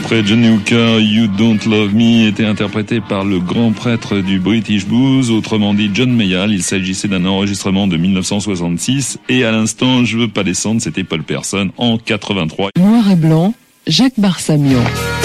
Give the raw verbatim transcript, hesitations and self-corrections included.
Après Johnny Hooker, You Don't Love Me était interprété par le grand prêtre du British Blues, autrement dit John Mayall. Il s'agissait d'un enregistrement de mille neuf cent soixante-six et à l'instant, Je veux pas descendre, c'était Paul Person en quatre-vingt-trois. Noir et blanc, Jacques Barsamian.